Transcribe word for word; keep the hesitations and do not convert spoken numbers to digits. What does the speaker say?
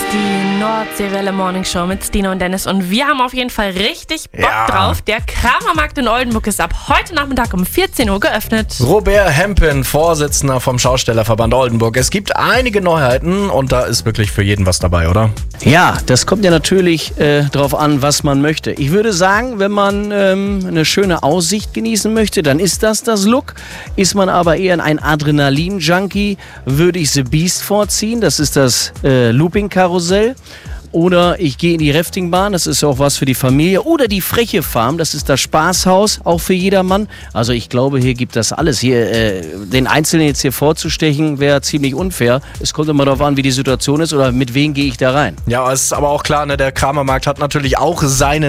Die Nordseewelle Morning Show mit Stine und Dennis und wir haben auf jeden Fall richtig Bock Ja. drauf. Der Kramermarkt in Oldenburg ist ab heute Nachmittag um vierzehn Uhr geöffnet. Robert Hempen, Vorsitzender vom Schaustellerverband Oldenburg. Es gibt einige Neuheiten und da ist wirklich für jeden was dabei, oder? Ja, das kommt ja natürlich äh, drauf an, was man möchte. Ich würde sagen, wenn man ähm, eine schöne Aussicht genießen möchte, dann ist das das Look. Ist man aber eher ein Adrenalin-Junkie, würde ich The Beast vorziehen. Das ist das äh, Looping-Karussell. Oder ich gehe in die Raftingbahn, das ist auch was für die Familie. Oder die Freche Farm, das ist das Spaßhaus, auch für jedermann. Also ich glaube, hier gibt das alles. Hier äh, den Einzelnen jetzt hier vorzustechen, wäre ziemlich unfair. Es kommt immer darauf an, wie die Situation ist oder mit wem gehe ich da rein. Ja, es ist aber auch klar, ne, der Kramermarkt hat natürlich auch seine